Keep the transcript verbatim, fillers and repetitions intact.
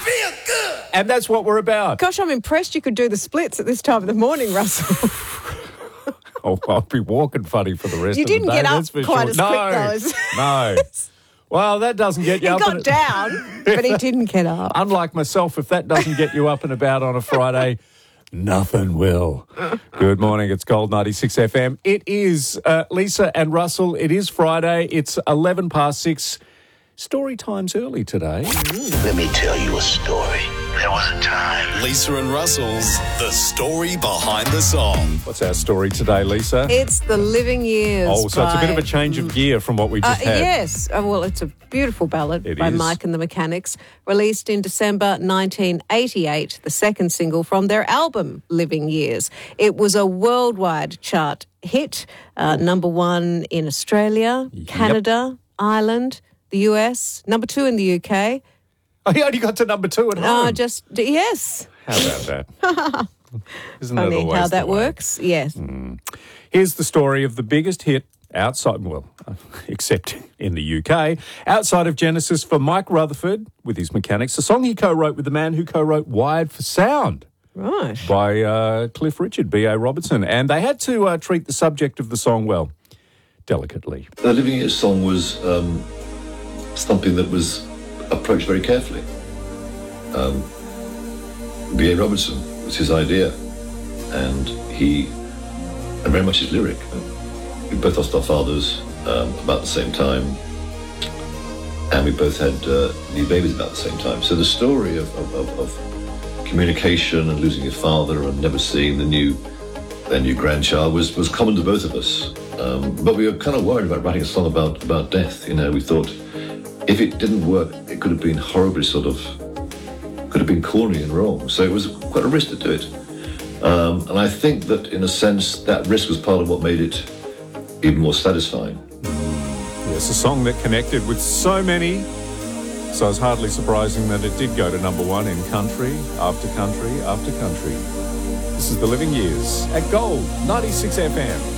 feel good. And that's what we're about. Gosh, I'm impressed you could do the splits at this time of the morning, Russell. Oh, I'll be walking funny for the rest You of the day. didn't get up that's for quite sure. as no, quick, though. as- No. Well, that doesn't get you He up. got and- down, but he didn't get up. Unlike myself, if that doesn't get you up and about on a Friday, nothing will. Good morning. It's Gold ninety-six F M. It is uh, Lisa and Russell. It is Friday. It's eleven past six. Story time's early today. Let me tell you a story. There was a time. Lisa and Russell's The Story Behind the Song. What's our story today, Lisa? It's The Living Years. Oh, so it's a bit by- of a change of gear from what we Uh, just had. yes. Uh, well, it's a beautiful ballad It by is. Mike and the Mechanics, released in December nineteen eighty-eight, the second single from their album, Living Years. It was a worldwide chart hit, uh, number one in Australia, Canada, Ireland, the U S, number two in the U K. Oh, he only got to number two at home. Oh, just, yes. How about that? Isn't that Funny always how the that way? works. Yes. Here's the story of the biggest hit outside, well, except in the U K, outside of Genesis for Mike Rutherford with his Mechanics, a song he co-wrote with the man who co-wrote Wired for Sound Right. by uh, Cliff Richard, B A Robertson. And they had to uh, treat the subject of the song, well, delicately. The Living Years song was um, something that was approached very carefully. Um, B A Robertson was his idea, and he, and very much his lyric. We both lost our fathers um, about the same time, and we both had uh, new babies about the same time. So the story of, of, of, of communication and losing your father and never seeing the new their new grandchild was, was common to both of us. Um, but we were kind of worried about writing a song about, about death. You know, we thought if it didn't work, it could have been horribly sort of, could have been corny and wrong. So it was quite a risk to do it. Um, and I think that in a sense, that risk was part of what made it even more satisfying. Yes, a song that connected with so many, so it's hardly surprising that it did go to number one in country after country after country. This is The Living Years at Gold ninety-six F M.